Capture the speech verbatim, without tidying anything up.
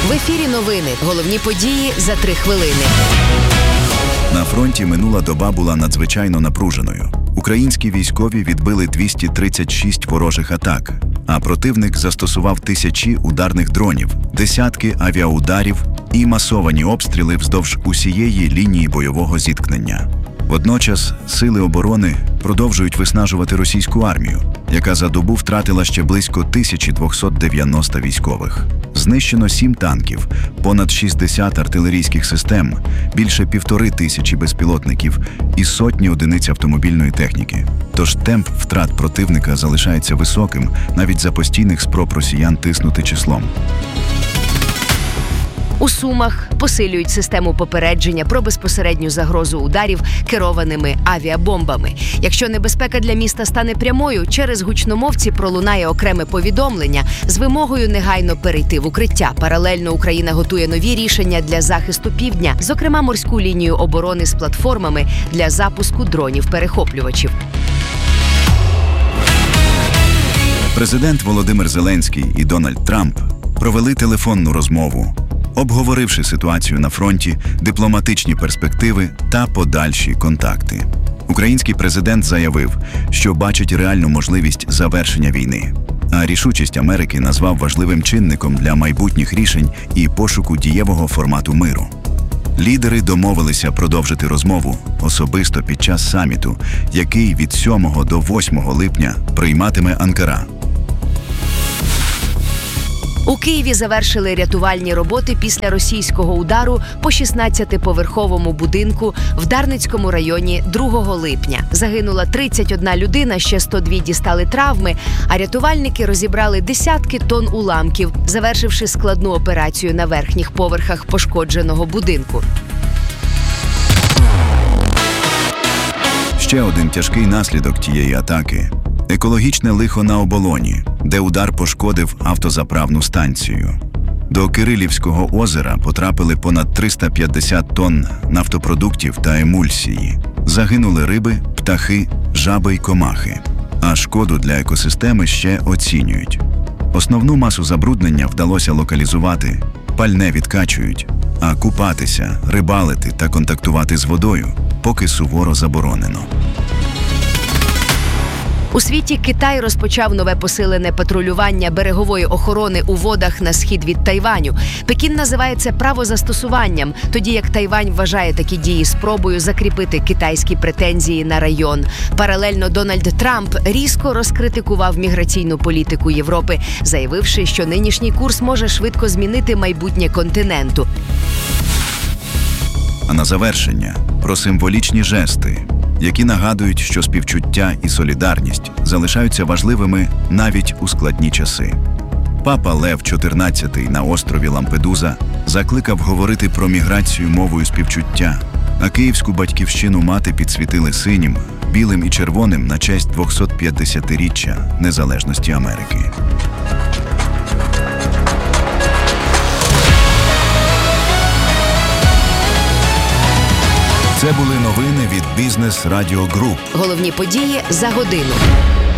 В ефірі новини. Головні події за три хвилини. На фронті минула доба була надзвичайно напруженою. Українські військові відбили двісті тридцять шість ворожих атак, а противник застосував тисячі ударних дронів, десятки авіаударів і масовані обстріли вздовж усієї лінії бойового зіткнення. Водночас сили оборони продовжують виснажувати російську армію, яка за добу втратила ще близько тисяча двісті дев'яносто військових. Знищено сім танків, понад шістдесят артилерійських систем, більше півтори тисячі безпілотників і сотні одиниць автомобільної техніки. Тож темп втрат противника залишається високим навіть за постійних спроб росіян тиснути числом. У Сумах посилюють систему попередження про безпосередню загрозу ударів керованими авіабомбами. Якщо небезпека для міста стане прямою, через гучномовці пролунає окреме повідомлення з вимогою негайно перейти в укриття. Паралельно Україна готує нові рішення для захисту півдня, зокрема морську лінію оборони з платформами для запуску дронів-перехоплювачів. Президент Володимир Зеленський і Дональд Трамп провели телефонну розмову, обговоривши ситуацію на фронті, дипломатичні перспективи та подальші контакти. Український президент заявив, що бачить реальну можливість завершення війни, а рішучість Америки назвав важливим чинником для майбутніх рішень і пошуку дієвого формату миру. Лідери домовилися продовжити розмову особисто під час саміту, який від сьомого до восьмого липня прийматиме Анкара. У Києві завершили рятувальні роботи після російського удару по шістнадцятиповерховому будинку в Дарницькому районі другого липня. Загинула тридцять одна людина, ще сто дві дістали травми, а рятувальники розібрали десятки тонн уламків, завершивши складну операцію на верхніх поверхах пошкодженого будинку. Ще один тяжкий наслідок тієї атаки – екологічне лихо на Оболоні, де удар пошкодив автозаправну станцію. До Кирилівського озера потрапили понад триста п'ятдесят тонн нафтопродуктів та емульсії. Загинули риби, птахи, жаби й комахи. А шкоду для екосистеми ще оцінюють. Основну масу забруднення вдалося локалізувати, пальне відкачують, а купатися, рибалити та контактувати з водою поки суворо заборонено. У світі Китай розпочав нове посилене патрулювання берегової охорони у водах на схід від Тайваню. Пекін називає це правозастосуванням, тоді як Тайвань вважає такі дії спробою закріпити китайські претензії на район. Паралельно Дональд Трамп різко розкритикував міграційну політику Європи, заявивши, що нинішній курс може швидко змінити майбутнє континенту. А на завершення про символічні жести, які нагадують, що співчуття і солідарність залишаються важливими навіть у складні часи. Папа Лев чотирнадцятий на острові Лампедуза закликав говорити про міграцію мовою співчуття, а київську батьківщину мати підсвітили синім, білим і червоним на честь двохсотп'ятдесятиріччя незалежності Америки. Це були новини від Бізнес Радіо Груп. Головні події за годину.